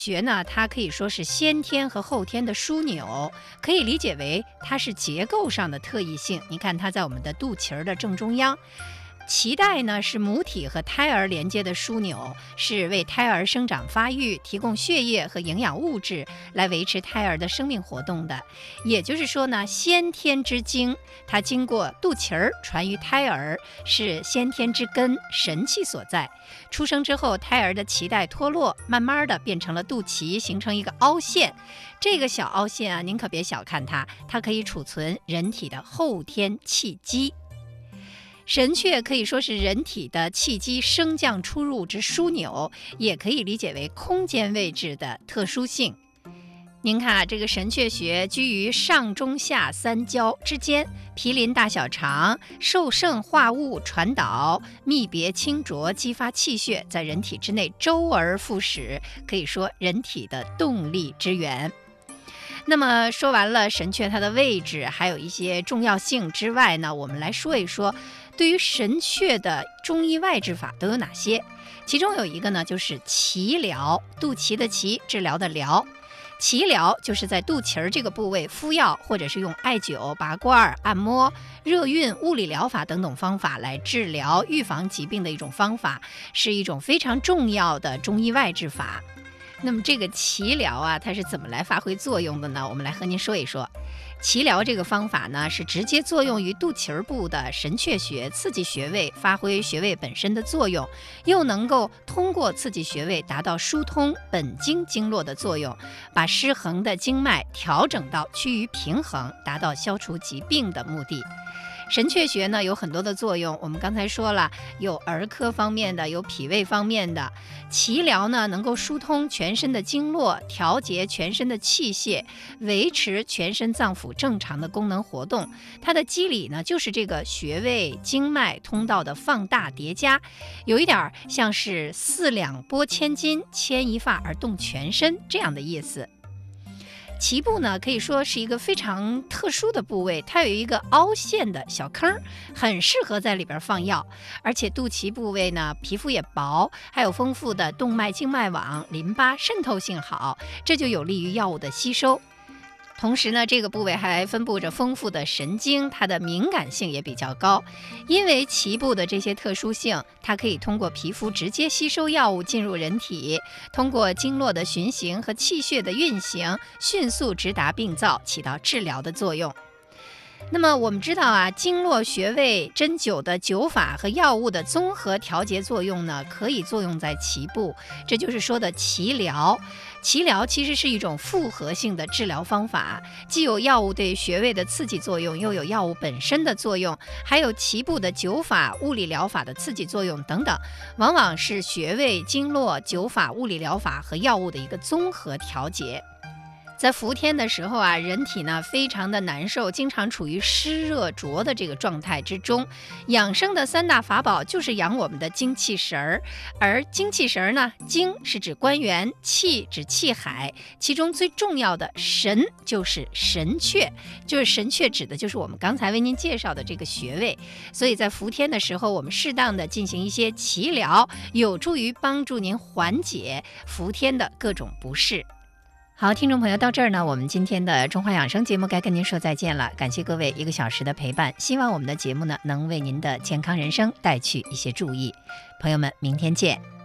穴呢，它可以说是先天和后天的枢纽，可以理解为它是结构上的特异性。你看，它在我们的肚脐儿的正中央。脐带呢是母体和胎儿连接的枢纽，是为胎儿生长发育提供血液和营养物质，来维持胎儿的生命活动的。也就是说呢，先天之精，它经过肚脐儿传于胎儿，是先天之根神气所在。出生之后，胎儿的脐带脱落，慢慢的变成了肚脐，形成一个凹陷。这个小凹陷啊，您可别小看它，它可以储存人体的后天气机。神阙可以说是人体的气机升降出入之枢纽，也可以理解为空间位置的特殊性。您看啊，这个神阙穴居于上中下三焦之间，毗邻大小肠，受盛化物传导，泌别清浊，激发气血，在人体之内周而复始，可以说人体的动力之源。那么说完了神阙它的位置还有一些重要性之外呢，我们来说一说对于神阙的中医外治法都有哪些。其中有一个呢，就是脐疗，肚脐的脐，治疗的疗。脐疗就是在肚脐儿这个部位敷药，或者是用艾灸、拔罐、按摩、热运、物理疗法等等方法来治疗预防疾病的一种方法，是一种非常重要的中医外治法。那么这个脐疗啊，它是怎么来发挥作用的呢？我们来和您说一说。脐疗这个方法呢，是直接作用于肚脐儿部的神阙穴，刺激穴位，发挥穴位本身的作用，又能够通过刺激穴位达到疏通本经经络的作用，把失衡的经脉调整到趋于平衡，达到消除疾病的目的。神阙穴呢有很多的作用，我们刚才说了，有儿科方面的，有脾胃方面的。脐疗呢能够疏通全身的经络，调节全身的气血，维持全身脏腑正常的功能活动。它的机理呢就是这个穴位经脉通道的放大叠加，有一点像是四两拨千斤，牵一发而动全身这样的意思。脐部呢可以说是一个非常特殊的部位，它有一个凹陷的小坑，很适合在里边放药。而且肚脐部位呢皮肤也薄，还有丰富的动脉经脉网，淋巴渗透性好，这就有利于药物的吸收。同时呢，这个部位还分布着丰富的神经，它的敏感性也比较高。因为脐部的这些特殊性，它可以通过皮肤直接吸收药物进入人体，通过经络的循行和气血的运行，迅速直达病灶，起到治疗的作用。那么我们知道啊，经络穴位针灸的灸法和药物的综合调节作用呢，可以作用在脐部，这就是说的脐疗。脐疗其实是一种复合性的治疗方法，既有药物对穴位的刺激作用，又有药物本身的作用，还有脐部的灸法、物理疗法的刺激作用等等，往往是穴位、经络、灸法、物理疗法和药物的一个综合调节。在伏天的时候啊，人体呢非常的难受，经常处于湿热浊的这个状态之中。养生的三大法宝就是养我们的精气神儿，而精气神儿呢，精是指关元，气指气海，其中最重要的神就是神阙，就是神阙指的就是我们刚才为您介绍的这个穴位。所以在伏天的时候，我们适当的进行一些脐疗，有助于帮助您缓解伏天的各种不适。好，听众朋友，到这儿呢，我们今天的中华养生节目该跟您说再见了。感谢各位1个小时的陪伴，希望我们的节目呢能为您的健康人生带去一些注意。朋友们，明天见。